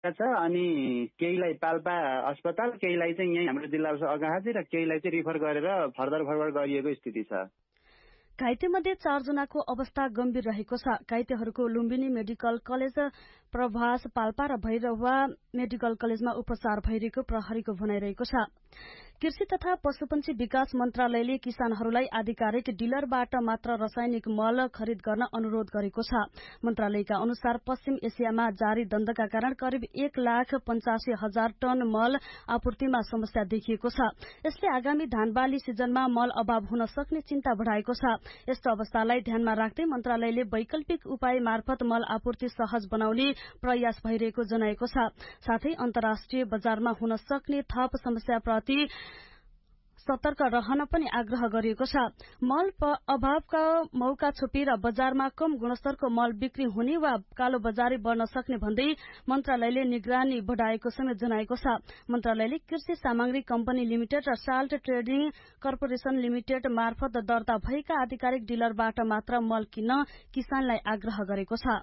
छ अनि केहीलाई पाल्पा अस्पताल, केहीलाई चाहिँ यही हाम्रो जिल्ला अगाहाजी र केहीलाई चाहिँ रिफर गरेर फर्दर फरवर्ड गरिएको स्थिति छ। घाइतेमध्ये 4 जनाको अवस्था गम्भीर रहेको छ। घाइतेहरूको लुम्बिनी मेडिकल कलेज, प्रभास, पाल्पा र भैरवा मेडिकल कलेजमा उपचार भइरहेको प्रहरीको भनाइरहेको छ। कृषि तथा पशुपन्छी विकास मन्त्रालयले किसानहरूलाई आधिकारिक डिलरबाट मात्र रासायनिक मल खरिद गर्न अनुरोध गरेको छ। मन्त्रालयका अनुसार पश्चिम एसियामा जारी द्वन्द्वका कारण करिब 1,85,000 टन मल आपूर्तिमा समस्या देखिएको छ। यसले आगामी धान बाली सिजनमा मल अभाव हुन सक्ने चिन्ता बढ़ाएको छ। यस्तो अवस्थालाई ध्यानमा राख्दै मन्त्रालयले वैकल्पिक उपाय मार्फत मल आपूर्ति सहज बनाउने प्रयास भइरहेको जनाएको छ। साथै अन्तर्राष्ट्रिय बजारमा हुन सक्ने थप समस्याप्रति सतर्क रहन पनि आग्रह गरिएको छ। मल अभावका मौका छोपेर बजारमा कम गुणस्तरको मल बिक्री हुने वा कालो बजारी बढ्न सक्ने भन्दै मन्त्रालयले निगरानी बढ़ाएको समेत जनाएको छ। मन्त्रालयले कृषि सामग्री कम्पनी लिमिटेड र साल्ट ट्रेडिङ कर्पोरेशन लिमिटेड मार्फत दर्ता भएका आधिकारिक डिलरबाट मात्र मल किन्न किसानलाई आग्रह गरेको छ।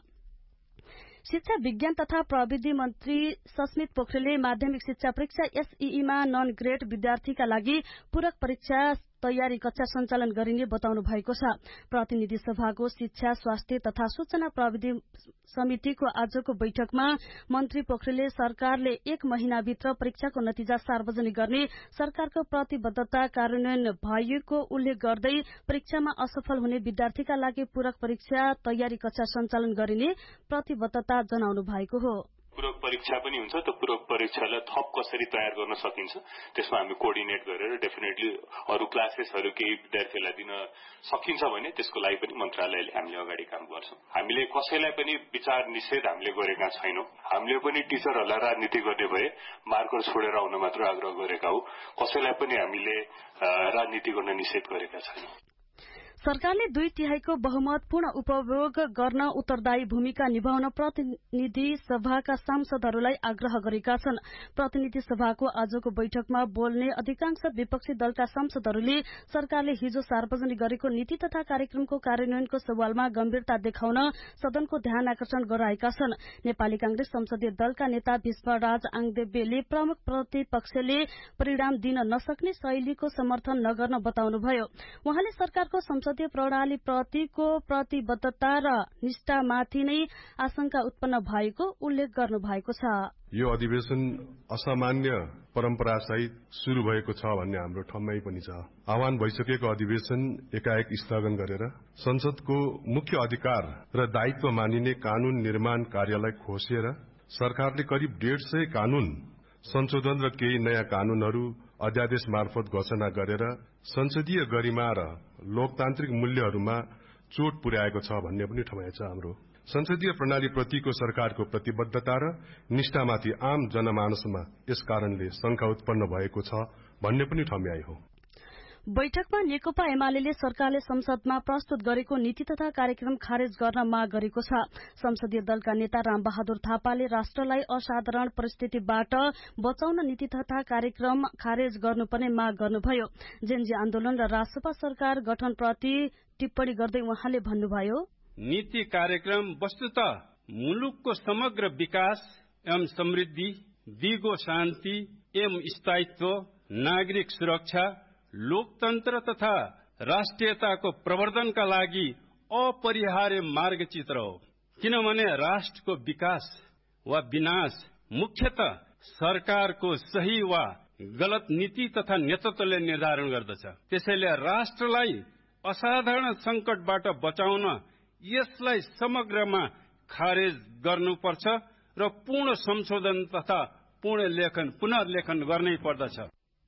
शिक्षा विज्ञान तथा प्रविधि मन्त्री सस्मित पोखरेलले माध्यमिक शिक्षा परीक्षा एसईईमा नन ग्रेड विद्यार्थीका लागि पूरक परीक्षा तयारी कक्षा सञ्चालन गरिने बताउनु भएको छ। प्रतिनिधि सभाको शिक्षा, स्वास्थ्य तथा सूचना प्रविधि समितिको आजको बैठकमा मन्त्री पोखरेलले सरकारले 1 महिनाभित्र परीक्षाको नतिजा सार्वजनिक गर्ने सरकारको प्रतिबद्धता कार्यान्वयन भएको उल्लेख गर्दै परीक्षामा असफल हुने विद्यार्थीका लागि पूरक परीक्षा तयारी कक्षा सञ्चालन गरिने प्रतिबद्धता जनाउनु भएको हो। पूरक परीक्षा पनि हुन्छ, त्यो पूरक परीक्षालाई थप कसरी तयार गर्न सकिन्छ त्यसमा हामी कोअर्डिनेट गरेर डेफिनेटली अरू क्लासेसहरू केही विद्यार्थीलाई दिन सकिन्छ भने त्यसको लागि पनि मन्त्रालयले हामीले अगाडि काम गर्छौं। हामीले कसैलाई पनि विचार निषेध हामीले गरेका छैनौं। हामीले पनि टिचरहरूलाई राजनीति गर्ने भए मार्कर छोडेर आउन मात्र आग्रह गरेका हौ। कसैलाई पनि हामीले राजनीति गर्न निषेध गरेका छैनौं। सरकारले 2/3 बहुमतपूर्ण उपभोग गर्न उत्तरदायी भूमिका निभाउन प्रतिनिधि सभाका सांसदहरूलाई आग्रह गरेका छन्। प्रतिनिधि सभाको आजको बैठकमा बोल्ने अधिकांश विपक्षी दलका सांसदहरूले सरकारले हिजो सार्वजनिक गरेको नीति तथा कार्यक्रमको कार्यान्वयनको सवालमा गम्भीरता देखाउन सदनको ध्यान आकर्षण गराएका छन्। नेपाली कांग्रेस संसदीय दलका नेता भीष्मराज आङदेब्यले प्रमुख प्रतिपक्षले परिणाम दिन नसक्ने शैलीको समर्थन नगर्न बताउनुभयो। उहाँले सरकारको संसदीय प्रणाली प्रतिको प्रतिबद्धता र निष्ठामाथि नै आशंका उत्पन्न भएको उल्लेख गर्नु भएको छ। यो अधिवेशन असामान्य परम्परा सहित शुरू भएको छ भन्ने हाम्रो ठम्मै पनि छ। आह्वान भइसकेको अधिवेशन एकाएक स्थगन गरेर संसदको मुख्य अधिकार र दायित्व मानिने कानून निर्माण कार्यलाई खोसेर सरकारले करिब 150 कानून संशोधन र केही नयाँ कानूनहरू अध्यादेश मार्फत घोषणा गरेर संसदीय गरिमा र लोकतान्त्रिक मूल्यहरूमा चोट पुर्याएको छ भन्ने पनि ठमाइ छ। हाम्रो संसदीय प्रणाली प्रतिको सरकारको प्रतिबद्धता र निष्ठामाथि आम जनमानसमा यस कारणले शंका उत्पन्न भएको छ भन्ने पनि ठम्याइ हो। बैठकमा नेकपा एमाले सरकारले संसदमा प्रस्तुत गरेको नीति तथा कार्यक्रम खारेज गर्न माग गरेको छ। संसदीय दलका नेता रामबहादुर थापाले राष्ट्रलाई असाधारण परिस्थितिबाट बचाउन नीति तथा कार्यक्रम खारेज गर्नुपर्ने माग गर्नुभयो। जेनजी आन्दोलन र राष्ट्रपा सरकार गठनप्रति टिप्पणी गर्दै उहाँले भन्नुभयो, नीति कार्यक्रम वस्तुतः मुलुकको समग्र विकास एवं समृद्धि, दिगो शान्ति एवं स्थायित्व, नागरिक सुरक्षा, लोकतन्त्र तथा राष्ट्रियताको प्रवर्धनका लागि अपरिहार्य मार्गचित्र हो। किनभने राष्ट्रको विकास वा विनाश मुख्यतः सरकारको सही वा गलत नीति तथा नेतृत्वले निर्धारण गर्दछ। त्यसैले राष्ट्रलाई असाधारण संकटबाट बचाउन यसलाई समग्रमा खारेज गर्नुपर्छ र पूर्ण संशोधन तथा पुनर्लेखन गर्नै पर्दछ।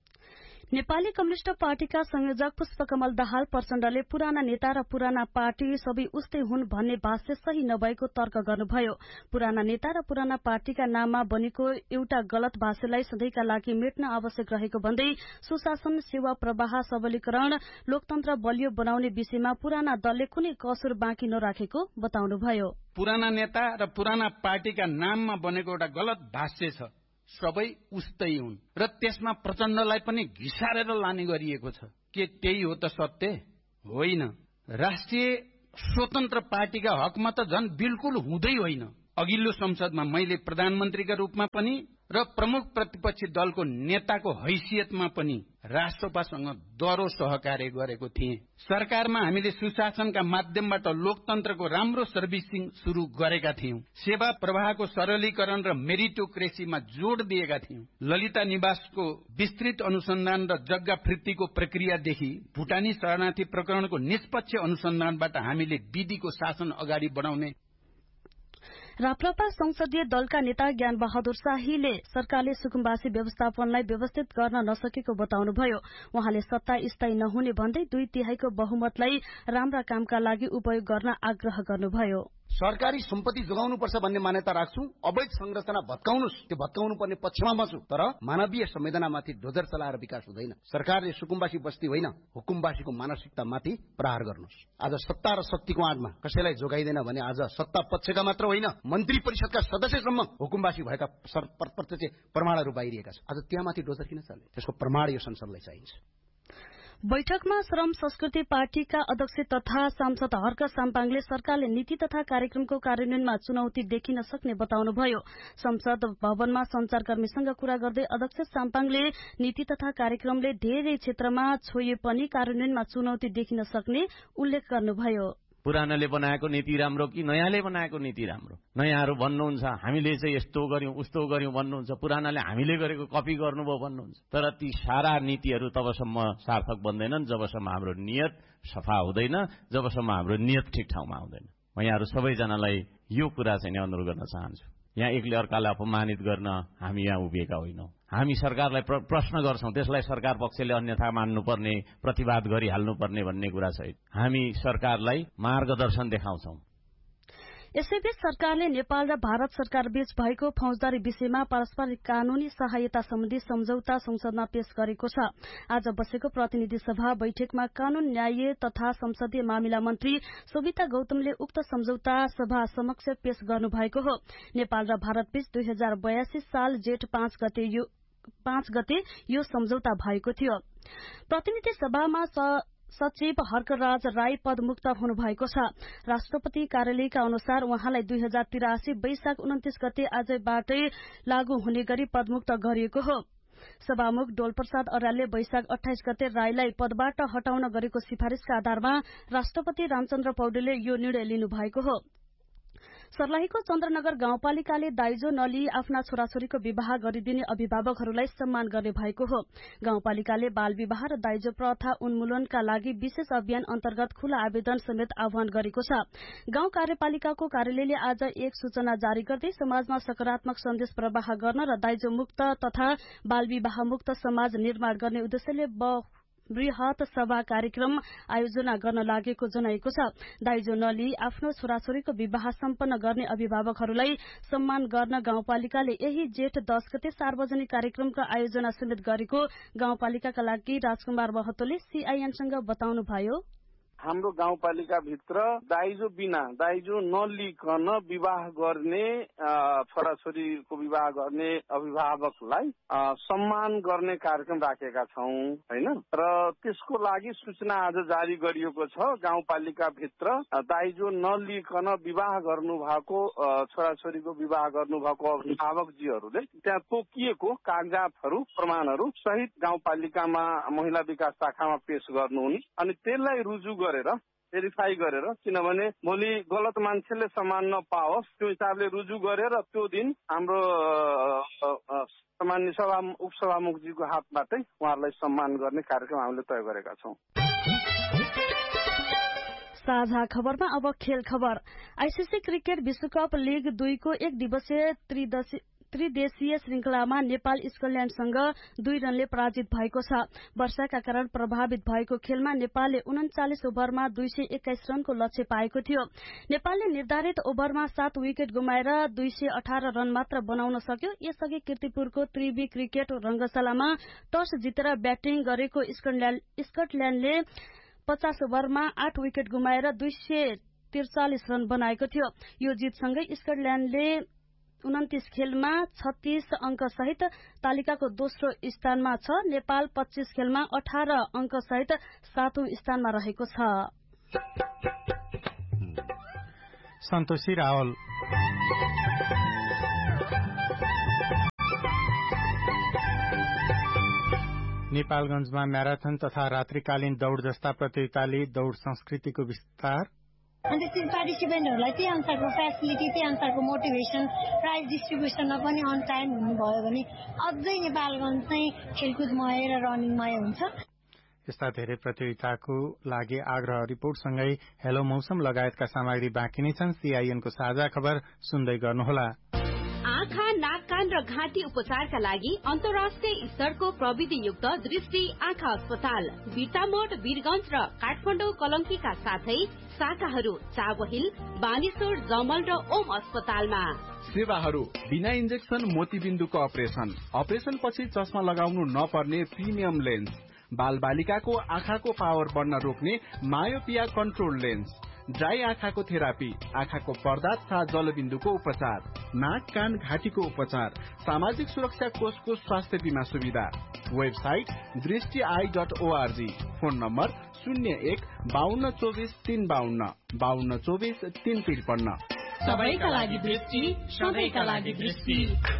नेपाली कम्युनिष्ट पार्टीका संयोजक पुष्पकमल दाहाल प्रचण्डले पुराना नेता र पुराना पार्टी सबै उस्तै हुन् भन्ने भाष्य सही नभएको तर्क गर्नुभयो। पुराना नेता र पुराना पार्टीका नाममा बनेको एउटा गलत भाष्यलाई सधैँका लागि मेट्न आवश्यक रहेको भन्दै सुशासन, सेवा प्रवाह, सबलीकरण, लोकतन्त्र बलियो बनाउने विषयमा पुराना दलले कुनै कसुर बाँकी नराखेको बताउनुभयो। पुराना नेता र पुराना पार्टीका नाममा बनेको एउटा गलत भाष्य छ, सबै उस्तै हुन् र त्यसमा प्रचण्डलाई पनि घिसारेर लाने गरिएको छ। के त्यही हो त सत्य? होइन। राष्ट्रिय स्वतन्त्र पार्टीका हकमा त झन् बिल्कुल हुँदै होइन। अघिल्लो संसदमा मैले प्रधानमन्त्रीका रूपमा पनि र प्रमुख प्रतिपक्षी दलको नेताको हैसियतमा पनि राष्ट्रपासँग दह्रो सहकार्य गरेको थिएँ। सरकारमा हामीले सुशासनका माध्यमबाट लोकतन्त्रको राम्रो सर्भिसिङ शुरू गरेका थियौं। सेवा प्रवाहको सरलीकरण र मेरिटोक्रेसीमा जोड़ दिएका थियौं। ललिता निवासको विस्तृत अनुसन्धान र जग्गा फिर्तीको प्रक्रियादेखि भुटानी शरणार्थी प्रकरणको निष्पक्ष अनुसन्धानबाट हामीले विधिको शासन अगाडि बढाउने। राप्रपा संसदीय दलका नेता ज्ञान बहादुर शाहीले सरकारले सुकुम्बासी व्यवस्थापनलाई व्यवस्थित गर्न नसकेको बताउनुभयो। उहाँले सत्ता स्थायी नहुने भन्दै 2/3 बहुमतलाई राम्रा कामका लागि उपयोग गर्न आग्रह गर्नुभयो। सरकारी सम्पत्ति जोगाउनुपर्छ भन्ने मान्यता राख्छु। अवैध संरचना भत्काउनुस्, त्यो भत्काउनु पर्ने पक्षमा म छु, तर मानवीय संवेदनामाथि डोजर चलाएर विकास हुँदैन। सरकारले सुकुम्बासी बस्ती होइन, हुकुमबासीको मानसिकतामाथि प्रहार गर्नुहोस्। आज सत्ता र शक्तिको आडमा कसैलाई जोगाइदैन भने आज सत्ता पक्षका मात्र होइन, मन्त्री परिषदका सदस्यसम्म हुकुमबासी भएका प्रत्यक्ष प्रमाणहरू बाहिरिएका छन्। आज त्यहाँमाथि डोजर किन चल्ने? त्यसको प्रमाण यो संसदलाई चाहिन्छ। बैठकमा श्रम संस्कृति पार्टीका अध्यक्ष तथा सांसद हर्क साम्पाङले सरकारले नीति तथा कार्यक्रमको कार्यान्वयनमा चुनौती देखिन सक्ने बताउनुभयो। संसद भवनमा संचारकर्मीसँग कुरा गर्दै अध्यक्ष साम्पाङले नीति तथा कार्यक्रमले धेरै क्षेत्रमा छोए पनि कार्यान्वयनमा चुनौती देखिन सक्ने उल्लेख गर्नुभयो। पुरानाले बनाएको नीति राम्रो कि नयाँले बनाएको नीति राम्रो? नयाँहरू भन्नुहुन्छ हामीले चाहिँ यस्तो गर्यौं उस्तो गर्यौं भन्नुहुन्छ, पुरानाले हामीले गरेको कपी गर्नुभयो भन्नुहुन्छ। तर ती सारा नीतिहरू तबसम्म सार्थक बन्दैनन् जबसम्म हाम्रो नियत सफा हुँदैन, जबसम्म हाम्रो नियत ठिक ठाउँमा हुँदैन। म यहाँहरू सबैजनालाई यो कुरा चाहिँ अनुरोध गर्न चाहन्छु। यहाँ एकले अर्कालाई अपमानित गर्न हामी यहाँ उभिएका होइनौं। हामी सरकारलाई प्रश्न गर्छौं, त्यसलाई सरकार पक्षले अन्यथा मान्नुपर्ने, प्रतिवाद गरिहाल्नुपर्ने भन्ने कुरा छैन। हामी सरकारलाई मार्गदर्शन देखाउँछौं। यसैबीच सरकारले नेपाल र भारत सरकार बीच भएको फौजदारी विषयमा पारस्परिक कानूनी सहायता सम्बन्धी सम्झौता संसदमा पेश गरेको छ। आज बसेको प्रतिनिधि सभा बैठकमा कानून, न्याय तथा संसदीय मामिला मन्त्री सोभिता गौतमले उक्त सम्झौता सभा समक्ष पेश गर्नुभएको हो। नेपाल र भारत बीच 2082 साल जेठ 5 गते यो सम्झौता भएको थियो। प्रतिनिधि सभामा सचिव हर्कराज राई पदमुक्त हुनुभएको छ। राष्ट्रपति कार्यालयका अनुसार उहाँलाई 2083 वैशाख 29 गते आजैबाटै लागू हुने गरी पदमुक्त गरिएको हो। सभामुख डोलप्रसाद अर्यालले वैशाख 28 गते राईलाई पदबाट हटाउन गरेको सिफारिशका आधारमा राष्ट्रपति रामचन्द्र पौडेलले यो निर्णय लिनुभएको हो। सर्लाहीको चन्द्रनगर गाउँपालिकाले दाइजो नलिई आफ्ना छोराछोरीको विवाह गरिदिने अभिभावकहरूलाई सम्मान गर्ने भएको हो। गाउँपालिकाले बाल विवाह र दाइजो प्रथा उन्मूलनका लागि विशेष अभियान अन्तर्गत खुला आवेदन समेत आह्वान गरेको छ। गाउँ कार्यपालिकाको कार्यालयले आज एक सूचना जारी गर्दै समाजमा सकारात्मक सन्देश प्रवाह गर्न र दाइजो मुक्त तथा बाल विवाह मुक्त समाज निर्माण गर्ने उद्देश्यले वृहत सभा कार्यक्रम आयोजना गर्न लागेको जनाएको छ। दाइजो नलिई आफ्नो छोराछोरीको विवाह सम्पन्न गर्ने अभिभावकहरूलाई सम्मान गर्न गाउँपालिकाले यही जेठ 10 गते सार्वजनिक कार्यक्रमको आयोजना समेत गरेको गाउँपालिकाका लागि राजकुमार महतोले सीआईएनसँग बताउनुभयो। हाम्रो गाउँपालिका भित्र दाइजो बिना, दाइजो नलिकन विवाह गर्ने छोराछोरीको विवाह गर्ने अभिभावकलाई सम्मान गर्ने कार्यक्रम राखेका छौं हैन। र त्यसको लागि सूचना आज जारी गरिएको छ। गाउँपालिका भित्र दाइजो नलिकन विवाह गर्नु भएको छोराछोरीको विवाह गर्नु भएको अभिभावकजीहरूले त्यहाँ तोकिएको कागजातहरू प्रमाणहरू सहित गाउँपालिकामा महिला विकास शाखामा पेश गर्नुहुने अनि त्यसलाई रुजु भेरिफाई गरेर, किनभने भोलि गलत मान्छेले सम्मान नपाओस् त्यो हिसाबले रुजु गरेर त्यो दिन हाम्रो सामान्य सभा उपसभामुखजीको हातबाटै उहाँहरूलाई सम्मान गर्ने कार्यक्रम हामीले तय गरेका छौं। साझा खबरमा अब खेल खबर। आईसीसी क्रिकेट विश्वकप लीग 2 को एक दिवसीय त्रिदेशीय श्रृंखलामा नेपाल स्कटल्याण्डसँग 2 रनले पराजित भएको छ। वर्षाका कारण प्रभावित भएको खेलमा नेपालले 39 ओभरमा 221 रनको लक्ष्य पाएको थियो। नेपालले निर्धारित ओभरमा 7 विकेट गुमाएर 218 रन मात्र बनाउन सक्यो। यसअघि कीर्तिपुरको त्रिवी क्रिकेट रंगशालामा टस जितेर ब्याटिङ गरेको स्कटल्याण्डले 50 ओभरमा 8 विकेट गुमाएर 243 रन बनाएको थियो। यो जितसँगै स्कटल्याण्डले 29 खेलमा 36 अंक सहित तालिकाको दोस्रो स्थानमा छ। नेपाल 25 खेलमा 18 अंक सहित 7औं स्थानमा रहेको छ। सन्तोषी रावल। नेपालगञ्जमा म्याराथन तथा रात्रिकालीन दौड़ जस्ता प्रतियोगिताले दौड़ संस्कृतिको विस्तार। अनि त्यसपछि पार्टिसिपेन्टहरूलाई त्यही अनुसारको फेसिलिटी, त्यही अनुसारको मोटिभेसन, प्राइज डिस्ट्रिब्युसनमा पनि अन टाइम हुनुभयो भने अझै नेपालगञ्ज चाहिँ खेलकुदमय र रनिङमय हुन्छ। यस्ता धेरै प्रतियोगिताको लागि आग्रह रिपोर्टसँगै हेलो मौसम लगायतका सामग्री बाँकी नै छन्। सीआईएनको साझा खबर सुन्दै गर्नुहोला। आँखा, नाक, कान र घाँटी उपचारका लागि अन्तर्राष्ट्रिय स्तरको प्रविधियुक्त दृष्टि आँखा अस्पताल बिर्तामोड, वीरगञ्ज र काठमाडौँ कलंकीका साथै शाखाहरू चाबहिल, बानेश्वर, जमल र ओम अस्पतालमा। सेवाहरू बिना इन्जेक्सन मोतीबिन्दुको अपरेसन पछि चस्मा लगाउनु नपर्ने प्रिमियम लेन्स, बाल बालिकाको आँखाको पावर बढ्न रोक्ने मायोपिया कन्ट्रोल लेन्स, ड्राई आँखाको थेरापी, आँखाको पर्दा तथा जलबिन्दुको उपचार, नाक, कान, घाँटीको उपचार, सामाजिक सुरक्षा कोषको स्वास्थ्य बीमा सुविधा। Website दृष्टि.org, phone number 01-5224-352, 5224-353। सबैका लागि दृष्टि, सधैँका लागि दृष्टि।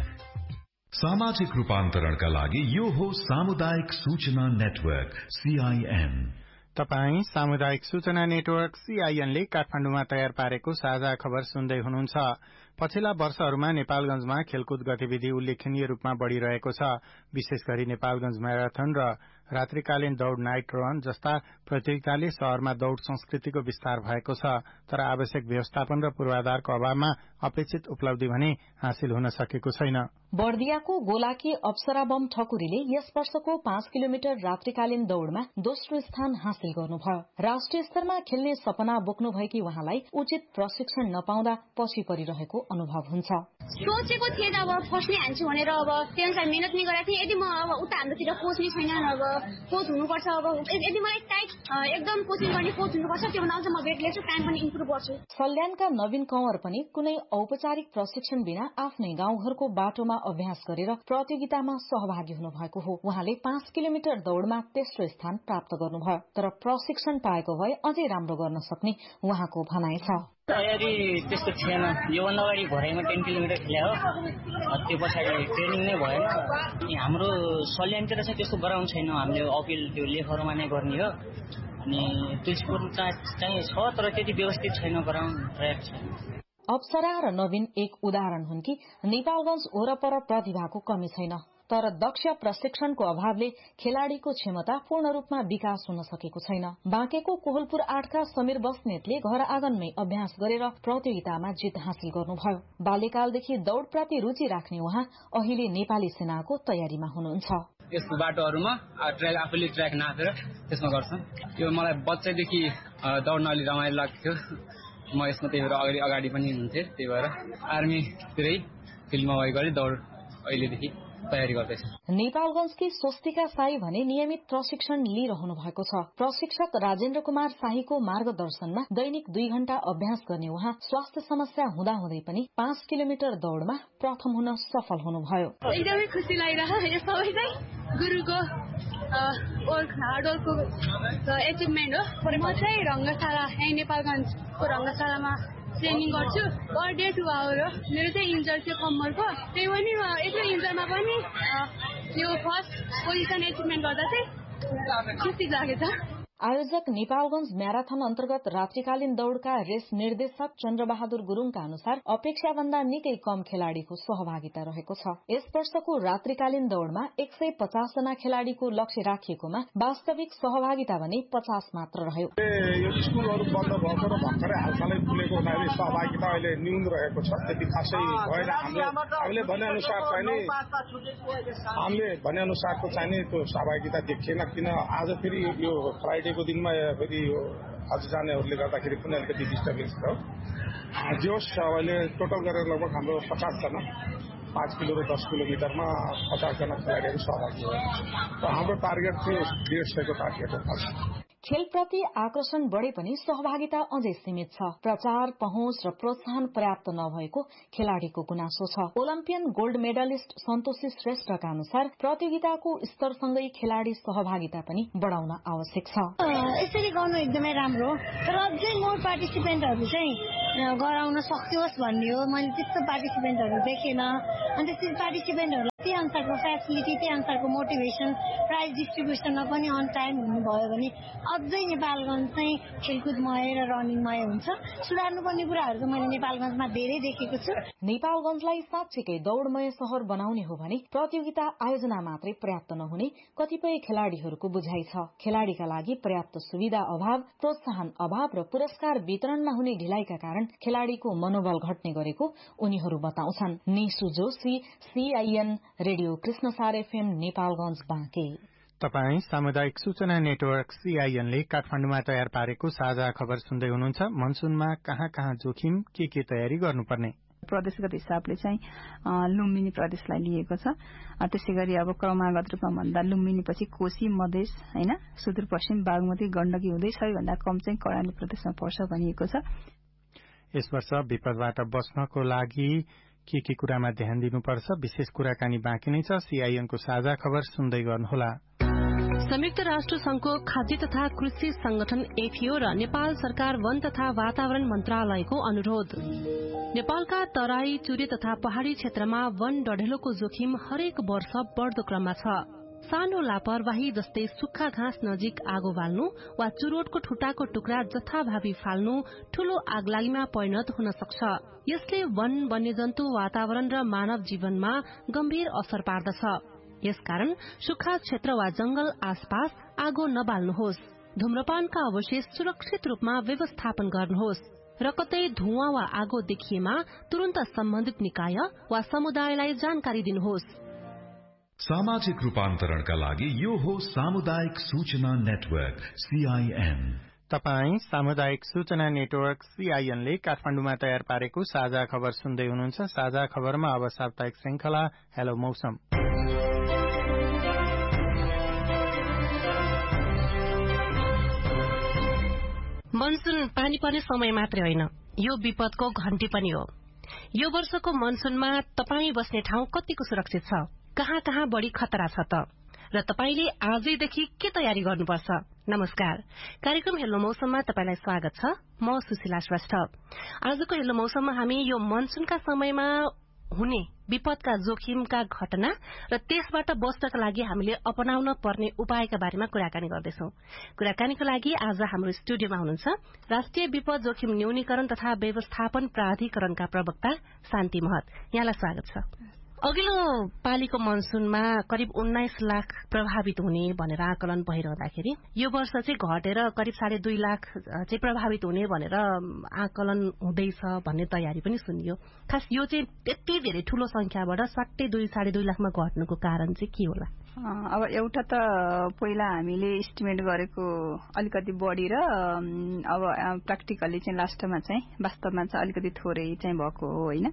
सामाजिक रूपान्तरणका लागि यो हो सामुदायिक सूचना नेटवर्क CIN। तपाई सामुदायिक सूचना नेटवर्क CIN ले काठमाडौँमा तयार पारेको साझा खबर सुन्दै हुनुहुन्छ। पछिल्ला वर्षहरूमा नेपालगञ्जमा खेलकुद गतिविधि उल्लेखनीय रूपमा बढ़िरहेको छ। विशेष गरी नेपालगञ्ज म्याराथन र रात्रिकालीन दौड़ नाइट रन जस्ता प्रतियोगिताले शहरमा दौड़ संस्कृतिको विस्तार भएको छ। तर आवश्यक व्यवस्थापन र पूर्वाधारको अभावमा अपेक्षित उपलब्धि भने हासिल हुन सकेको छैन। बर्दियाको गोलाकी अप्सरा बम ठकुरीले यस वर्षको 5 किलोमिटर रात्रिकालीन दौड़मा दोस्रो स्थान हासिल गर्नुभयो। राष्ट्रिय स्तरमा खेल्ने सपना बोक्नुभएकी उहाँलाई उचित प्रशिक्षण नपाउँदा पछि परिरहेको अनुभव हुन्छ। सोचेको थिएन अब फर्स्ट नै हान्छु भनेर, अब त्यो अनुसार मेहनत नै गरेको थिएँ। यदि म अब उता हाम्रोतिर कोच नै छैन, अब कोच हुनुपर्छ। अब यदि मलाई टाइट एकदम कोचिङ गर्ने कोच हुनुपर्छ, त्यो भन्दा अझ म वेट लिन्छु, टाइम पनि इम्प्रुभ गर्छु। सल्यानका नवीन कंवर पनि कुनै औपचारिक प्रशिक्षण बिना आफ्नै गाउँघरको बाटोमा अभ्यास गरेर प्रतियोगितामा सहभागी हुनुभएको हो। उहाँले 5 किलोमिटर दौड़मा तेस्रो स्थान प्राप्त गर्नुभयो। तर प्रशिक्षण पाएको भए अझै राम्रो गर्न सक्ने उहाँको भनाइ छ। तयारी त्यस्तो थिएन। योभन्दा अगाडि भराइमा 10 किलोमिटर खेले हो, त्यो पछाडि ट्रेनिङ नै भएन। हाम्रो सल्यानतिर चाहिँ त्यस्तो गराउनु छैन, हामीले अपिल त्यो लेखहरूमा नै गर्ने हो। अनि तुलसीपुर चाहिँ छ, तर त्यति व्यवस्थित छैन, गराउनु ट्र्याक छैन। अप्सरा र नवीन एक उदाहरण हुन् कि नेपालगञ्ज वरपर प्रतिभाको कमी छैन, तर दक्ष प्रशिक्षणको अभावले खेलाड़ीको क्षमता पूर्ण रूपमा विकास हुन सकेको छैन। बाँकेको कोहलपुर 8 का समीर बस्नेतले घर आँगनमै अभ्यास गरेर प्रतियोगितामा जित हासिल गर्नुभयो। बाल्यकालदेखि दौड़प्रति रुचि राख्ने उहाँ अहिले नेपाली सेनाको तयारीमा हुनुहुन्छ। यस्तो बाटोहरूमा ट्र्याक आफूले ट्र्याक नापेर त्यसमा गर्छ। यो मलाई बच्चादेखि दौड्न अलि रमाइलो लाग्थ्यो। म यसमा त्यही भएर अगाडि पनि हुन्थेँ। त्यही भएर आर्मीतिरै फिल्डमा भएको गरी दौड अहिलेदेखि तयारी गर्दैछ। नेपालगञ्जकी स्वस्तिका साई भने नियमित प्रशिक्षण लिइरहनु भएको छ। प्रशिक्षक राजेन्द्र कुमार शाहीको मार्गदर्शनमा दैनिक 2 घण्टा अभ्यास गर्ने उहाँ स्वास्थ्य समस्या हुँदाहुँदै पनि 5 किलोमिटर दौड़मा प्रथम हुन सफल हुनुभयो। एकदमै खुसी लागिरहेको यो सबै चाहिँ गुरुको हार्डवर्कको एचिभमेन्ट हो। म चाहिँ रंगशाला यहाँ नेपालगञ्जको रंगशालामा ट्रेनिङ गर्छु। पर डे 2 आवर हो। मेरो चाहिँ इन्जर थियो कम्मरको, त्यही पनि यत्रो इन्जरमा पनि यो फर्स्ट पोजिसन एचिभमेन्ट गर्दा चाहिँ खुसी लागेछ। आयोजक नेपालगञ्ज म्याराथन अन्तर्गत रात्रिकालीन दौड़का रेस निर्देशक चन्द्रबहादुर गुरूङका अनुसार अपेक्षाभन्दा निकै कम खेलाड़ीको सहभागिता रहेको छ। यस वर्षको रात्रिकालीन दौड़मा 150 जना खेलाड़ीको लक्ष्य राखिएकोमा वास्तविक सहभागिता भने 50 मात्र रह्यो। यो स्कुलहरू बन्द भएको र भर्खरै हालसालै खुलेको हुनाले सहभागिता अहिले न्यून रहेको छ। त्यति खासै भएन। हामीले भनेअनुसारको चाहिने त्यो सहभागिता देखिएन। किन आज फेरि यो फ्राइडे को दिनमा फेरि आज जानेहरूले गर्दाखेरि पनि अलिकति डिस्टर्बेन्स भयो। जोस अहिले टोटल गरेर लगभग हाम्रो 50 जना 5 किलो र 10 किलोमिटरमा 50 जना खेलाडीहरू सहभागी हो। र हाम्रो टार्गेट थियो 150 को टार्गेट हो। खेलप्रति आकर्षण बढे पनि सहभागिता अझै सीमित छ। प्रचार, पहुँच र प्रोत्साहन पर्याप्त नभएको खेलाड़ीको गुनासो छ। ओलम्पियन गोल्ड मेडलिस्ट सन्तोषी श्रेष्ठका अनुसार प्रतियोगिताको स्तरसँगै खेलाड़ी सहभागिता पनि बढाउन आवश्यक छ। यसरी गर्नु एकदमै राम्रो, तर अझै मोर पार्टिसिपेन्टहरू चाहिँ गराउन सकियोस् भन्ने हो। मैले त्यस्तो पार्टिसिपेन्टहरू देखेन। अनि त्यसरी पार्टिसिपेन्टहरूलाई त्यही अनुसारको फेसिलिटी, त्यही अनुसारको मोटिभेसन, प्राइज डिस्ट्रिब्युसनमा पनि अन टाइम हुनुभयो भने अझै नेपालगञ्ज चाहिँ खेलकुदमय र रनिङमय हुन्छ। सुधार्नुपर्ने कुराहरू त मैले नेपालगञ्जमा धेरै देखेको छु। नेपालगञ्जलाई साँच्चीकै दौडमय शहर बनाउने हो भने प्रतियोगिता आयोजना मात्रै पर्याप्त नहुने कतिपय खेलाड़ीहरूको बुझाइ छ। खेलाड़ीका लागि पर्याप्त सुविधा अभाव, प्रोत्साहन अभाव र पुरस्कार वितरणमा हुने ढिलाइका कारण खेलाड़ीको मनोबल घट्ने गरेको उनीहरू बताउँछन्। Nishu Joshi, CIN radio Krishnasar FM, Nepalgunj, Banke. तपाई सामुदायिक सूचना नेटवर्क CIN ले काठमाडौँमा तयार पारेको साझा खबर सुन्दै हुनुहुन्छ। मनसुनमा कहाँ कहाँ जोखिम, के तयारी गर्नुपर्ने? प्रदेशगत हिसाबले चाहिँ लुम्बिनी प्रदेशलाई लिएको छ। त्यसै गरी अब क्रमागत रूपमा भन्दा लुम्बिनी पछि कोशी, मधेस हैन, सुदूरपश्चिम, बागमती, गण्डकी हुँदै सबैभन्दा कम चाहिँ कर्णाली प्रदेशमा पर्छ भनिएको छ। यस वर्ष विपदबाट बच्नको लागि के कुरामा ध्यान दिनुपर्छ? विशेष कुराकानी बाँकी नै छ। CIN को साझा खबर सुन्दै गर्नुहोला। संयुक्त राष्ट्र संघको खाद्य तथा कृषि संगठन FAO र नेपाल सरकार वन तथा वातावरण मन्त्रालयको अनुरोध। नेपालका तराई, चुरे तथा पहाड़ी क्षेत्रमा वन डढेलोको जोखिम हरेक वर्ष बढ्दो क्रममा छ। सानो लापरवाही जस्तै सुक्खा घाँस नजिक आगो बाल्नु वा चुरोटको ठुटाको टुक्रा जथाभावी फाल्नु ठूलो आगलागीमा परिणत हुन सक्छ। यसले वन, वन्यजन्तु, वातावरण र मानव जीवनमा गम्भीर असर पार्दछ। यसकारण सुक्खा क्षेत्र वा जंगल आसपास आगो नबाल्नुहोस्। धूम्रपानका अवशेष सुरक्षित रूपमा व्यवस्थापन गर्नुहोस् र कतै धुवाँ वा आगो देखिएमा तुरन्त सम्बन्धित निकाय वा समुदायलाई जानकारी दिनुहोस्। सामाजिक रूपान्तरणका लागि यो हो सामुदायिक सूचना नेटवर्क CIN। तपाई सामुदायिक सूचना नेटवर्क CIN ले काठमाडौँमा तयार पारेको साझा खबर सुन्दै हुनुहुन्छ। साझा खबरमा अब साप्ताहिक श्रृंखला हेलो मौसम। मनसुन पानी पर्ने समय मात्रै होइन, यो विपदको घण्टी पनि हो। यो वर्षको मनसुनमा तपाई बस्ने ठाउँ कतिको सुरक्षित छ, कहाँ कहाँ बढ़ी खतरा छ त, र तपाईले आजैदेखि के तयारी गर्नुपर्छ? नमस्कार, कार्यक्रम हेलो मौसममा तपाईलाई स्वागत छ। म सुशीला श्रेष्ठ। आजको हेलो मौसममा हामी यो मनसुनका समयमा हुने विपदका जोखिमका घटना र त्यसबाट बच्नका लागि हामीले अपनाउन पर्ने उपायका बारेमा कुराकानी गर्दैछौं। कुराकानीको लागि आज हाम्रो स्टुडियोमा हुनुहुन्छ राष्ट्रिय विपद जोखिम न्यूनीकरण तथा व्यवस्थापन प्राधिकरणका प्रवक्ता शान्ति महत। यहाँलाई स्वागत छ। अघिल्लो पालीको मनसुनमा करिब 19 लाख प्रभावित हुने भनेर आकलन भइरहँदाखेरि यो वर्ष चाहिँ घटेर करिब 2.5 लाख चाहिँ प्रभावित हुने भनेर आकलन हुँदैछ भन्ने तयारी पनि सुनियो। खास यो चाहिँ त्यति धेरै ठूलो संख्याबाट सट्टै 2.5 लाखमा घट्नुको कारण चाहिँ के होला? अब एउटा त पहिला हामीले एस्टिमेट गरेको अलिकति बढी र अब प्र्याक्टिकली चाहिँ लास्टमा चाहिँ वास्तवमा चाहिँ अलिकति थोरै चाहिँ भएको हो हैन।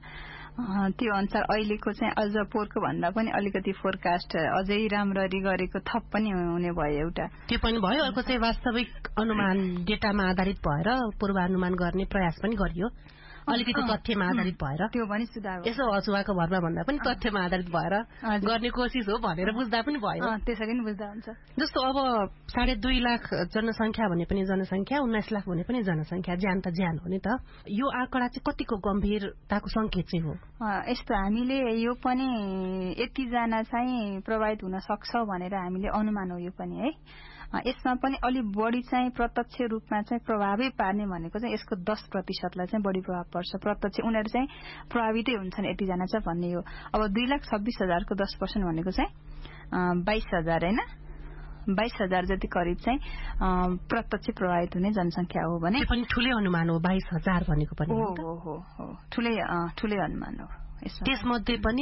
त्यो अनुसार अहिलेको चाहिँ अझ पोहोरको भन्दा पनि अलिकति फोरकास्ट अझै राम्ररी गरेको थप पनि हुने भयो। एउटा त्यो पनि भयो, अर्को चाहिँ वास्तविक अनुमान डेटामा आधारित भएर पूर्वानुमान गर्ने प्रयास पनि गरियो। अलिकति तथ्यमा आधारित भएर त्यो पनि सुधार यसो अछुवाको भरमा भन्दा पनि तथ्यमा आधारित भएर गर्ने कोसिस हो भनेर बुझ्दा पनि भयो। त्यसरी नै बुझ्दा हुन्छ। जस्तो अब 2.5 लाख जनसंख्या भने पनि जनसंख्या, 19 लाख भने पनि जनसंख्या, ज्यान त ज्यान हो नि त। यो आँकडा चाहिँ कतिको गम्भीरताको संकेत चाहिँ हो? यस्तो हामीले यो पनि यतिजना चाहिँ प्रभावित हुन सक्छ भनेर हामीले अनुमान हो यो पनि है। यसमा पनि अलि बढी चाहिँ प्रत्यक्ष रूपमा चाहिँ प्रभावै पार्ने भनेको चाहिँ यसको 10% लाई चाहिँ बढी प्रभाव पर्छ। प्रत्यक्ष उनीहरू चाहिँ प्रभावितै हुन्छन् यतिजना चाहिँ भन्ने हो। अब 2,26,000 को 10% भनेको चाहिँ 22,000 हैन, 22,000 जति करिब चाहिँ प्रत्यक्ष प्रभावित हुने जनसंख्या हो भने पनि ठूलै अनुमान हो। 22,000 भनेको पनि हो ठूलै अनुमान हो। त्यसमध्ये पनि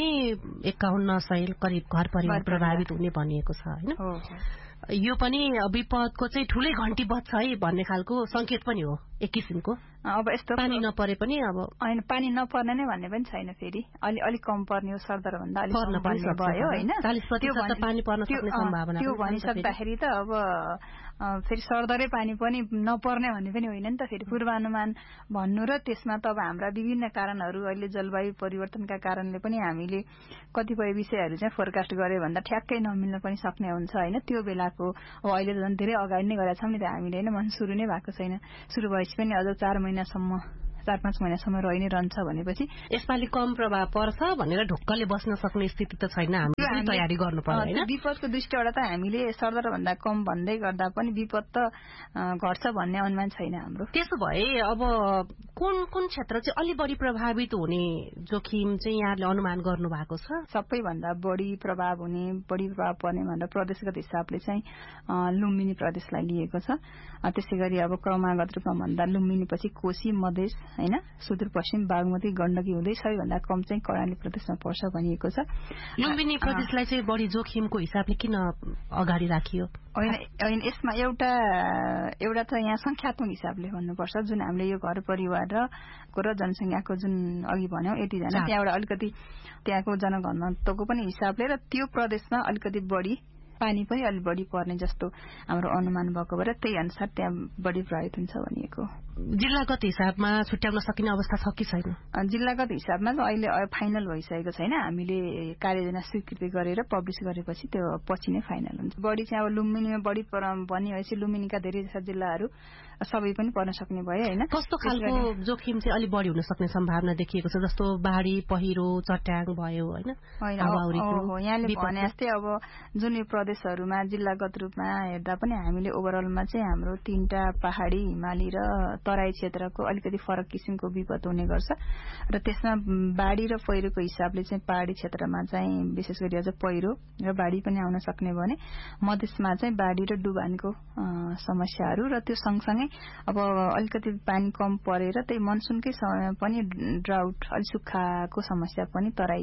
5100 करिब घर परिवार प्रभावित हुने भनिएको छ हैन। यो पनि विपदको चाहिँ ठूलै घण्टी बज्छ है भन्ने खालको संकेत पनि हो एक किसिमको। अब यस्तो पानी नपरे पनि अब हैन, पानी नपर्ने नै भन्ने पनि छैन। फेरि अलि कम पर्ने हो, सरदर भन्दा अलि कम पर्ने भयो हैन। 40% पानी पर्न सक्ने सम्भावना त्यो भनिसक्दाखेरि त अब फेरि सरदरै पानी पनि नपर्ने भन्ने पनि होइन नि त। फेरि पूर्वानुमान भन्नु र त्यसमा त अब हाम्रा विभिन्न कारणहरू, अहिले जलवायु परिवर्तनका कारणले पनि हामीले कतिपय विषयहरू चाहिँ फोरकास्ट गरे भन्दा ठ्याक्कै नमिल्न पनि सक्ने हुन्छ हैन। त्यो बेलाको अब अहिले त झन् धेरै अगाडि नै गरेका छौँ नि त हामीले हैन। मन सुरु नै भएको छैन, सुरु भएपछि पनि अझ 4 महिनासम्म 4-5 महिनासम्म रहि नै रहन्छ भनेपछि यसपालि कम प्रभाव पर्छ भनेर ढुक्कले बस्न सक्ने स्थिति त छैन। हामीले तयारी गर्नुपर्छ हैन। विपदको दृष्टिबाट त हामीले सरदर भन्दा कम भन्दै गर्दा पनि विपद त घट्छ भन्ने अनुमान छैन हाम्रो। त्यसो भए अब कुन क्षेत्र चाहिँ अलि बढी प्रभावित हुने जोखिम चाहिँ यहाँले अनुमान गर्नु भएको छ? सबैभन्दा बढी प्रभाव हुने बढी प्रभाव पर्ने भन्दा प्रदेशगत हिसाबले चाहिँ लुम्बिनी प्रदेशलाई लिएको छ। त्यसैगरी अब क्रमागत रूपमा भन्दा लुम्बिनी पछि कोशी मधेस हैन सुदूरपश्चिम बागमती गण्डकी हुँदै सबैभन्दा कम चाहिँ कर्णाली प्रदेशमा पर्छ भनिएको छ। लुम्बिनी प्रदेशलाई चाहिँ बढी जोखिमको हिसाबले किन अगाडि राखियो? होइन यसमा एउटा त यहाँ संख्यात्मक हिसाबले भन्नुपर्छ जुन हामीले यो घर परिवार र जनसंख्याको जुन अघि भन्यौं यतिजना त्यहाँबाट अलिकति त्यहाँको जनघनत्वको पनि हिसाबले र त्यो प्रदेशमा अलिकति बढी पानी पनि अलि बढी पर्ने जस्तो हाम्रो अनुमान भएको भएर त्यही अनुसार त्यहाँ बढी प्रभावित हुन्छ भनिएको। जिल्लागत हिसाबमा छुट्याउन सकिने अवस्था छ कि छैन? जिल्लागत हिसाबमा त अहिले फाइनल भइसकेको छैन। हामीले कार्ययोजना स्वीकृति गरेर पब्लिस गरेपछि त्यो पछि नै फाइनल हुन्छ। बढी चाहिँ अब लुम्बिनीमा बढी भनिएपछि लुम्बिनीका धेरै जस्ता जिल्लाहरू सबै पनि पर्न सक्ने भयो हैन। कस्तो खालको जोखिम चाहिँ अलि बढी हुन सक्ने सम्भावना देखिएको छ जस्तो बाढी पहिरो चट्याङ भयो हैन? यहाँले भने जस्तै अब जुन यो प्रदेशहरूमा जिल्लागत रूपमा हेर्दा पनि हामीले ओभरअलमा चाहिँ हाम्रो 3टा पहाडी हिमाली र तराई क्षेत्रको अलिकति फरक किसिमको विपद हुने गर्छ र त्यसमा बाढी र पहिरोको हिसाबले चाहिँ पहाडी क्षेत्रमा चाहिँ विशेष गरी अझ पहिरो र बाढी पनि आउन सक्ने भने मधेसमा चाहिँ बाढी र डुबानको समस्याहरू र त्यो सँगसँगै अब अलिकति पानी कम परेर त्यही मनसुनकै समयमा पनि ड्राउट अलि सुक्खाको समस्या पनि तराई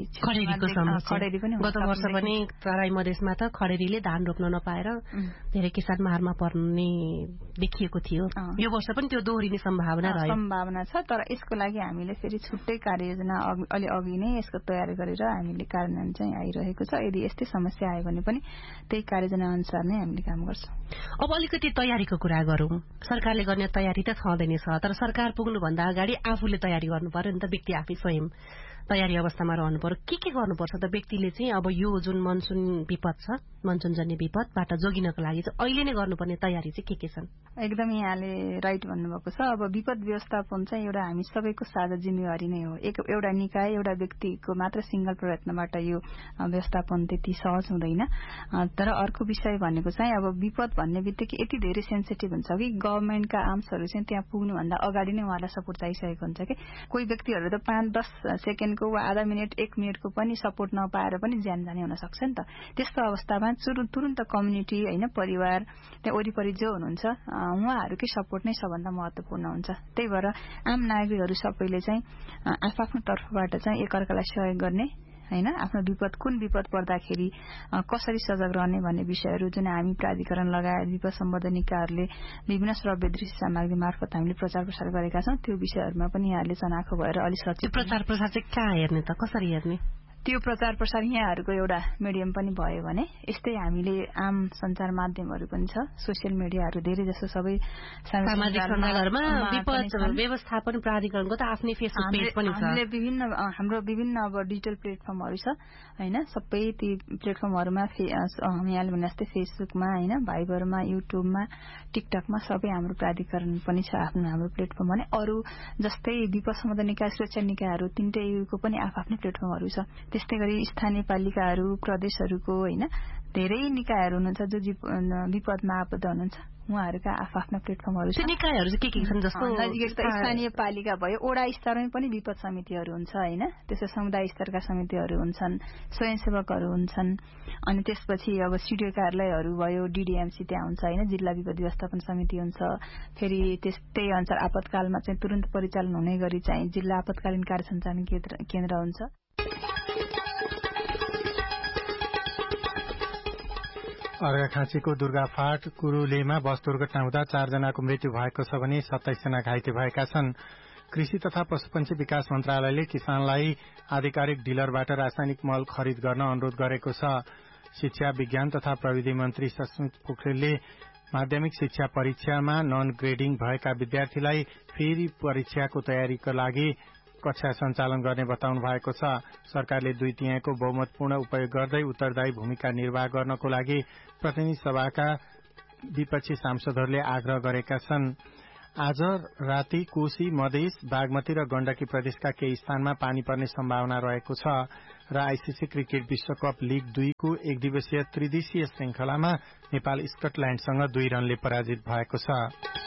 खडेरी पनि गत वर्ष पनि तराई मधेसमा त खडेरीले धान रोप्न नपाएर धेरै किसान मारमा पर्ने देखिएको थियो। यो वर्ष पनि त्यो दोहोरिने सम्भावना छ तर यसको लागि हामीले फेरि छुट्टै कार्ययोजना अलि अघि नै यसको तयारी गरेर हामीले कार्यान्वयन चाहिँ आइरहेको छ। यदि यस्तै समस्या आयो भने पनि त्यही कार्ययोजना अनुसार नै हामीले काम गर्छौं। अब अलिकति तयारीको कुरा गरौं। सरकारले गर्ने तयारी त छँदै नै छ तर सरकार पुग्नुभन्दा अगाडि आफूले तयारी गर्नु पर्यो नि त। व्यक्ति आफै स्वयं तयारी अवस्थामा रहनु पर्यो। के गर्नुपर्छ त व्यक्तिले चाहिँ अब यो जुन मनसुन विपद छ मनसुनजन्य विपदबाट जोगिनको लागि चाहिँ अहिले नै गर्नुपर्ने तयारी चाहिँ के छन्? एकदम यहाँले राइट भन्नुभएको छ। अब विपद व्यवस्थापन चाहिँ एउटा हामी सबैको साझा जिम्मेवारी नै हो। एउटा निकाय एउटा व्यक्तिको मात्र सिंगल प्रयत्नबाट यो व्यवस्थापन त्यति सहज हुँदैन। तर अर्को विषय भनेको चाहिँ अब विपद भन्ने बित्तिकै यति धेरै सेन्सिटिभ हुन्छ कि गभर्नमेन्टका आर्म्सहरू चाहिँ त्यहाँ पुग्नुभन्दा अगाडि नै उहाँलाई सपोर्ट चाहिसकेको हुन्छ कि कोही व्यक्तिहरू त 5-10 सेकेन्डको वा आधा मिनट 1 मिनटको पनि सपोर्ट नपाएर पनि ज्यान जाने हुन सक्छ नि त। त्यस्तो अवस्थामा तुरुन्त कम्युनिटी हैन परिवार त्यहाँ वरिपरि जो हुनुहुन्छ उहाँहरूकै सपोर्ट नै सबभन्दा महत्त्वपूर्ण हुन्छ। त्यही भएर आम नागरिकहरू सबैले चाहिँ आफ्नो तर्फबाट चाहिँ एकअर्कालाई सहयोग गर्ने हैन आफ्नो कुन विपद पर्दाखेरि कसरी सजग रहने भन्ने विषयहरू जुन हामी प्राधिकरण लगायत विपद सम्बन्धी निकायहरूले विभिन्न श्रव्य दृश्य सामग्री मार्फत हामीले प्रचार प्रसार गरेका छौं। त्यो विषयहरूमा पनि यहाँले चनाखो भएर अलि सचेत प्रचार प्रसार चाहिँ कहाँ हेर्ने त कसरी हेर्ने? त्यो प्रचार प्रसार यहाँहरूको एउटा मिडियम पनि भयो भने यस्तै हामीले आम सञ्चार माध्यमहरू पनि छ। सोसियल मिडियाहरू धेरै जसो सबै सामाजिक सञ्जालहरुमा विपद व्यवस्थापन प्राधिकरणको त आफ्नै फेसबुक पेज पनि छ। हाम्रो विभिन्न अब डिजिटल प्लेटफर्महरू छ हैन। सबै ती प्लेटफर्महरूमा यहाँले भने जस्तै फेसबुकमा हैन भाइबरमा युट्युबमा टिकटकमा सबै हाम्रो प्राधिकरण पनि छ आफ्नो हाम्रो प्लेटफर्म भने अरू जस्तै विपद सम्बन्धी निकाय सुरक्षा निकायहरू तीनटैको पनि आफ्नै प्लेटफर्महरू छ। त्यस्तै गरी स्थानीय पालिकाहरू प्रदेशहरूको हैन धेरै निकायहरू हुनुहुन्छ जो विपदमा आपद हुनुहुन्छ उहाँहरूका आफ्ना प्लेटफर्महरू छ। निकायहरू चाहिँ के छन् जस्तो स्थानीय पालिका भयो वडा स्तरमै पनि विपद समितिहरू हुन्छ हैन। त्यसै समुदाय स्तरका समितिहरू हुन्छन् स्वयंसेवकहरू हुन्छन् अनि त्यसपछि अब सिडिओ कार्यालयहरू भयो डिडिएमसी त्यहाँ हुन्छ हैन जिल्ला विपद व्यवस्थापन समिति हुन्छ। फेरि त्यस्तै अनुसार आपतकालमा चाहिँ तुरुन्त परिचालन हुने गरी चाहिँ जिल्ला आपतकालीन कार्य सञ्चालन केन्द्र हुन्छ। अर्घाखाँचीको दुर्गाफाट कुरुलेमा बस दुर्घटना हुँदा 4 जनाको मृत्यु भएको छ भने 27 जना घाइते भएका छन्। कृषि तथा पशुपन्छी विकास मन्त्रालयले किसानलाई आधिकारिक डिलरबाट रासायनिक मल खरिद गर्न अनुरोध गरेको छ। शिक्षा विज्ञान तथा प्रविधि मन्त्री सस्मित पोखरेलले माध्यमिक शिक्षा परीक्षामा नन ग्रेडिङ भएका विद्यार्थीलाई फेरि परीक्षाको तयारीका लागि कक्षा सञ्चालन गर्ने बताउनु भएको छ। सरकारले 2/3 बहुमतपूर्ण उपयोग गर्दै उत्तरदायी भूमिका निर्वाह गर्नको लागि प्रतिनिधि सभाका विपक्षी सांसदहरूले आग्रह गरेका छन्। आज राति कोशी मधेस बागमती र गण्डकी प्रदेशका केही स्थानमा पानी पर्ने सम्भावना रहेको छ र आईसीसी क्रिकेट विश्वकप लीग 2 को एक दिवसीय त्रिदेशीय श्रृंखलामा नेपाल स्कटल्याण्डसँग 2 रनले पराजित भएको छ।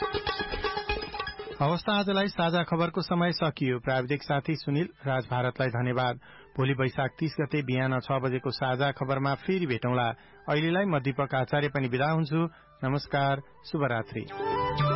अवस्था आजलाई साझा खबरको समय सकियो। प्राविधिक साथी सुनिल राज भारतलाई धन्यवाद। भोलि वैशाख 30 गते बिहान 6 बजेको साझा खबरमा फेरि भेटौँला। अहिलेलाई म दीपक आचार्य पनि बिदा हुन्छु। नमस्कार, शुभरात्रि।